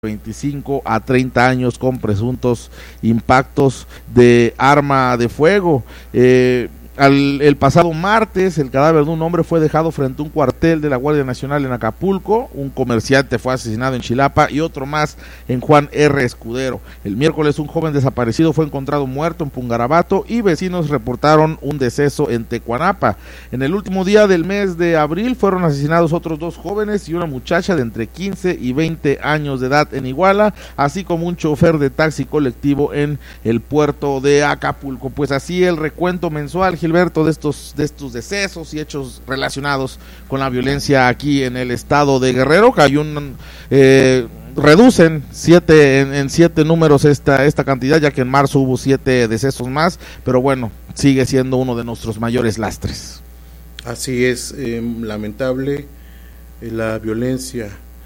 25 a 30 años con presuntos impactos de arma de fuego. El pasado martes, el cadáver de un hombre fue dejado frente a un cuartel de la Guardia Nacional en Acapulco. Un comerciante fue asesinado en Chilapa y otro más en Juan R. Escudero. El miércoles, un joven desaparecido fue encontrado muerto en Pungarabato y vecinos reportaron un deceso en Tecuanapa. En el último día del mes de abril fueron asesinados otros dos jóvenes y una muchacha de entre 15 y 20 años de edad en Iguala, así como un chofer de taxi colectivo en el puerto de Acapulco. Pues así el recuento mensual, Gilberto, de estos decesos y hechos relacionados con la violencia aquí en el estado de Guerrero, que hay reducen en 7 números esta cantidad, ya que en marzo hubo 7 decesos más, pero bueno, sigue siendo uno de nuestros mayores lastres. Así es, lamentable la violencia,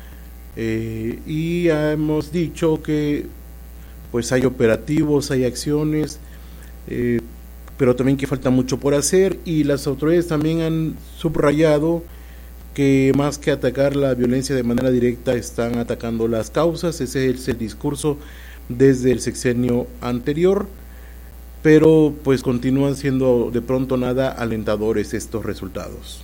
y ya hemos dicho que pues hay operativos, hay acciones, pero también que falta mucho por hacer, y las autoridades también han subrayado que más que atacar la violencia de manera directa, están atacando las causas. Ese es el discurso desde el sexenio anterior, pero pues continúan siendo de pronto nada alentadores estos resultados.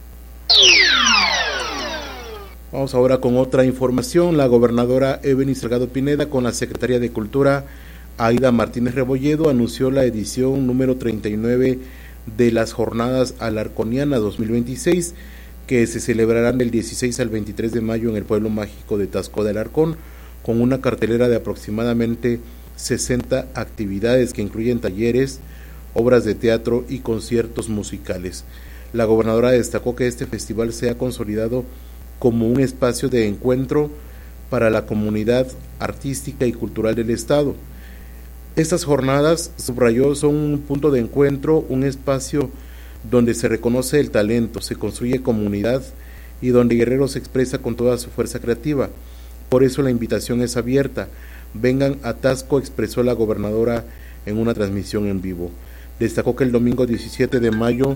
Vamos ahora con otra información. La gobernadora Evelyn Salgado Pineda, con la secretaria de Cultura Aida Martínez Rebolledo, anunció la edición número 39 de las Jornadas Alarconianas 2026, que se celebrarán del 16 al 23 de mayo en el pueblo mágico de Taxco de Alarcón, con una cartelera de aproximadamente 60 actividades que incluyen talleres, obras de teatro y conciertos musicales. La gobernadora destacó que este festival se ha consolidado como un espacio de encuentro para la comunidad artística y cultural del estado. Estas jornadas, subrayó, son un punto de encuentro, un espacio donde se reconoce el talento, se construye comunidad y donde Guerrero se expresa con toda su fuerza creativa. Por eso la invitación es abierta. Vengan a Taxco, expresó la gobernadora en una transmisión en vivo. Destacó que el domingo 17 de mayo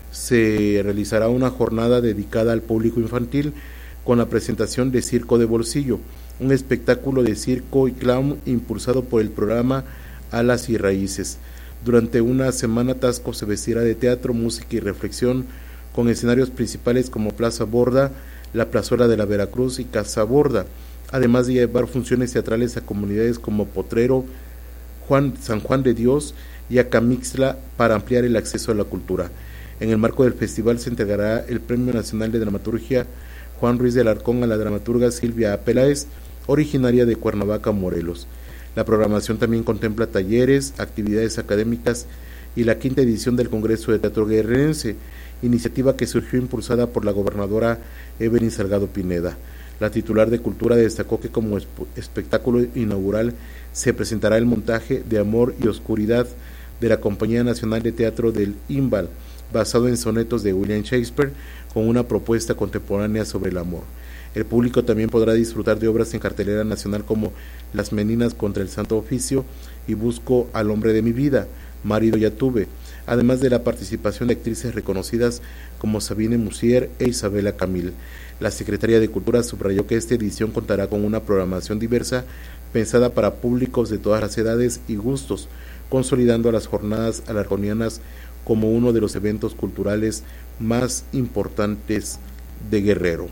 se realizará una jornada dedicada al público infantil con la presentación de Circo de Bolsillo, un espectáculo de circo y clown impulsado por el programa Alas y Raíces. Durante una semana Taxco se vestirá de teatro, música y reflexión con escenarios principales como Plaza Borda, la Plazuela de la Veracruz y Casa Borda, además de llevar funciones teatrales a comunidades como Potrero, San Juan de Dios y Acamixtla para ampliar el acceso a la cultura. En el marco del festival se entregará el Premio Nacional de Dramaturgia Juan Ruiz de Alarcón a la dramaturga Silvia Peláez, originaria de Cuernavaca, Morelos. La programación también contempla talleres, actividades académicas y la 5ª edición del Congreso de Teatro Guerrerense, iniciativa que surgió impulsada por la gobernadora Evelyn Salgado Pineda. La titular de Cultura destacó que como espectáculo inaugural se presentará el montaje de Amor y Oscuridad de la Compañía Nacional de Teatro del IMBAL, basado en sonetos de William Shakespeare, con una propuesta contemporánea sobre el amor. El público también podrá disfrutar de obras en cartelera nacional como Las Meninas contra el Santo Oficio y Busco al hombre de mi vida, Marido ya tuve, además de la participación de actrices reconocidas como Sabine Musier e Isabela Camil. La Secretaría de Cultura subrayó que esta edición contará con una programación diversa pensada para públicos de todas las edades y gustos, consolidando a las Jornadas Alarconianas como uno de los eventos culturales más importantes de Guerrero.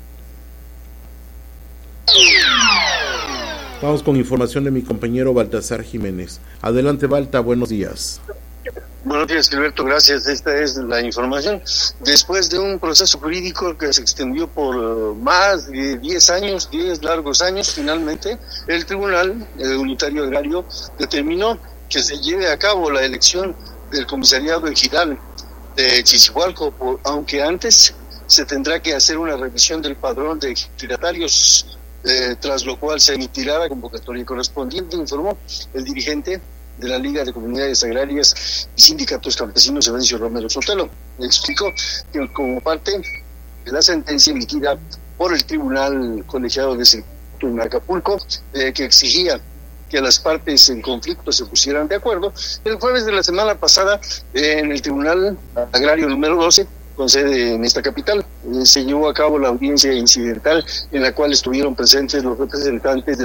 Vamos con información de mi compañero Baltasar Jiménez. Adelante, Balta, buenos días. Buenos días, Gilberto, gracias. Esta es la información. Después de un proceso jurídico que se extendió por más de 10 largos años, finalmente el Tribunal Unitario Agrario determinó que se lleve a cabo la elección del comisariado ejidal de Chichihualco, aunque antes se tendrá que hacer una revisión del padrón de ejidatarios, tras lo cual se emitirá la convocatoria correspondiente, informó el dirigente de la Liga de Comunidades Agrarias y Sindicatos Campesinos, Evencio Romero Sotelo. Explicó que como parte de la sentencia emitida por el Tribunal Colegiado de Circuito en Acapulco, que exigía que las partes en conflicto se pusieran de acuerdo, el jueves de la semana pasada, en el Tribunal Agrario número 12, con sede en esta capital. Se llevó a cabo la audiencia incidental en la cual estuvieron presentes los representantes de